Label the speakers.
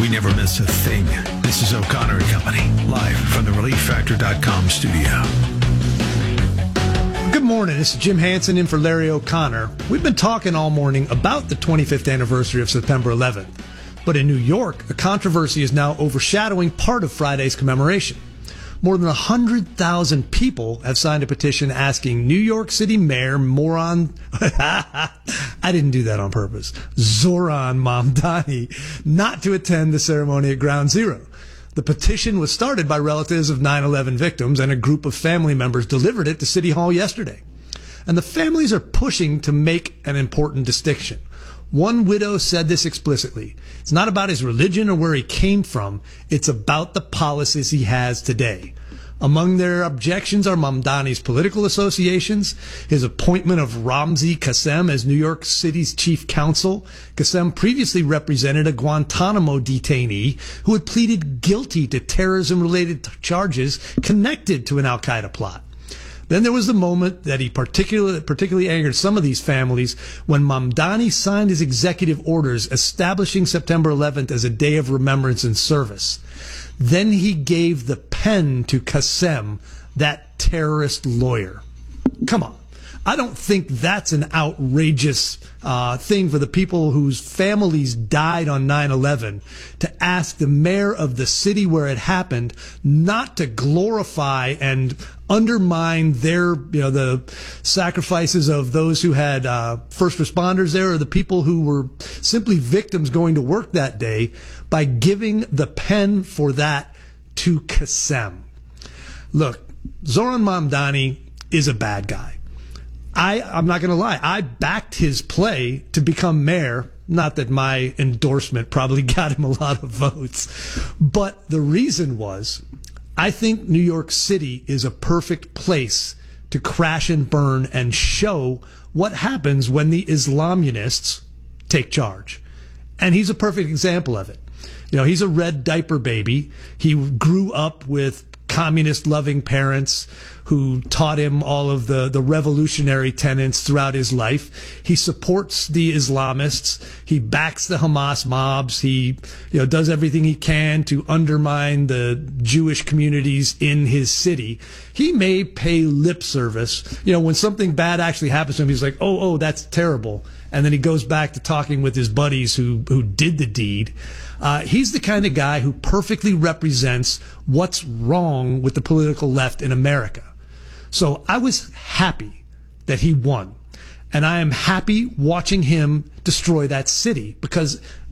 Speaker 1: We never miss a thing. This is O'Connor and Company, live from the ReliefFactor.com studio.
Speaker 2: Good morning. This is Jim Hansen in for Larry O'Connor. We've been talking all morning about the 25th anniversary of September 11th. But in New York, a controversy is now overshadowing part of Friday's commemoration. More than 100,000 people have signed a petition asking New York City Mayor I didn't do that on purpose, Zoran Mamdani, not to attend the ceremony at Ground Zero. The petition was started by relatives of 9/11 victims, and a group of family members delivered it to City Hall yesterday. And the families are pushing to make an important distinction. One widow said this explicitly. It's not about his religion or where he came from. It's about the policies he has today. Among their objections are Mamdani's political associations, his appointment of Ramzi Qassem as New York City's chief counsel. Qassem previously represented a Guantanamo detainee who had pleaded guilty to terrorism-related charges connected to an al-Qaeda plot. Then there was the moment that he particularly angered some of these families when Mamdani signed his executive orders establishing September 11th as a day of remembrance and service. Then he gave the pen to Qassem, that terrorist lawyer. Come on. I don't think that's an outrageous thing for the people whose families died on 9/11 to ask the mayor of the city where it happened not to glorify and undermine their, the sacrifices of those who had first responders there or the people who were simply victims going to work that day by giving the pen for that to Qassem. Look, Zoran Mamdani is a bad guy. I'm not going to lie. I backed his play to become mayor. Not that my endorsement probably got him a lot of votes. But the reason was, I think New York City is a perfect place to crash and burn and show what happens when the Islamists take charge. And he's a perfect example of it. He's a red diaper baby. He grew up with communist-loving parents who taught him all of the revolutionary tenets throughout his life. He supports the Islamists. He backs the Hamas mobs. He, does everything he can to undermine the Jewish communities in his city. He may pay lip service. When something bad actually happens to him, he's like, oh, that's terrible. And then he goes back to talking with his buddies who did the deed. He's the kind of guy who perfectly represents what's wrong with the political left in America. So I was happy that he won. And I am happy watching him destroy that city because